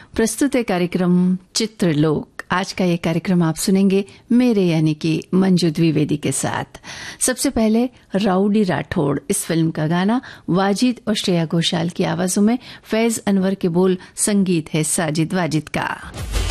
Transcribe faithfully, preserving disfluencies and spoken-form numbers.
प्रस्तुत है कार्यक्रम चित्रलोक। आज का ये कार्यक्रम आप सुनेंगे मेरे यानी कि मंजू द्विवेदी के साथ। सबसे पहले राउडी राठौड़ इस फिल्म का गाना, वाजिद और श्रेया घोषाल की आवाजों में, फैज अनवर के बोल, संगीत है साजिद वाजिद का।